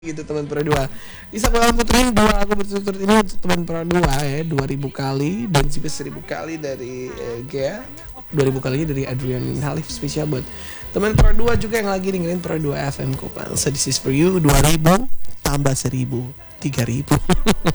gitu teman Pro 2. Bisa aku puterin dua lagu berturut-turut ini untuk teman Pro 2 ya, 2000 kali dan juga 1000 kali dari Gea. 2000 kalinya dari Adrian Halif, spesial buat teman Pro 2 juga yang lagi dengerin Pro 2 FM Kopang. So this is for you, 2000 tambah 1000 3000